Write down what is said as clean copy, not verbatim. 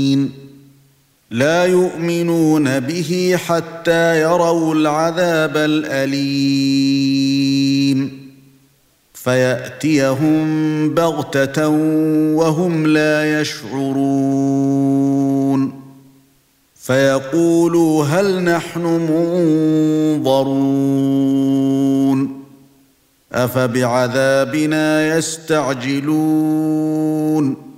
لا يؤمنون به حتى يروا العذاب الأليم فيأتيهم بغتة وهم لا يشعرون فيقولوا هل نحن منظرون أفبعذابنا يستعجلون